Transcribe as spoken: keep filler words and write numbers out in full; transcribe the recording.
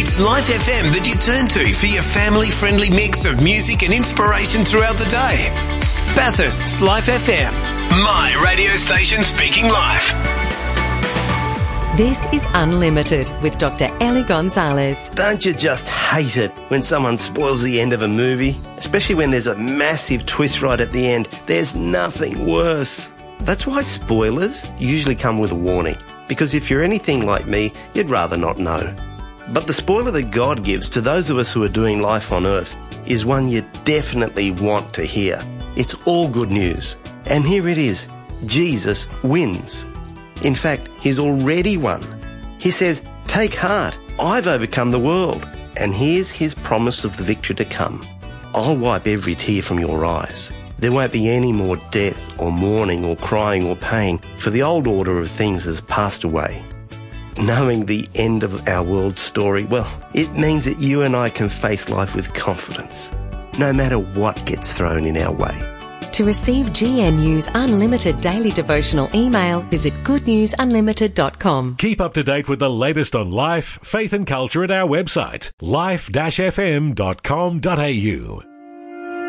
It's Life F M that you turn to for your family-friendly mix of music and inspiration throughout the day. Bathurst's Life F M, my radio station speaking life. This is Unlimited with Doctor Ellie Gonzalez. Don't you just hate it when someone spoils the end of a movie? Especially when there's a massive twist right at the end. There's nothing worse. That's why spoilers usually come with a warning. Because if you're anything like me, you'd rather not know. But the spoiler that God gives to those of us who are doing life on earth is one you definitely want to hear. It's all good news. And here it is. Jesus wins. In fact, he's already won. He says, "Take heart, I've overcome the world." And here's his promise of the victory to come. "I'll wipe every tear from your eyes. There won't be any more death or mourning or crying or pain, for the old order of things has passed away." Knowing the end of our world story, well, it means that you and I can face life with confidence, no matter what gets thrown in our way. To receive G N U's Unlimited daily devotional email, visit good news unlimited dot com. Keep up to date with the latest on life, faith and culture at our website, life dash f m dot com dot a u.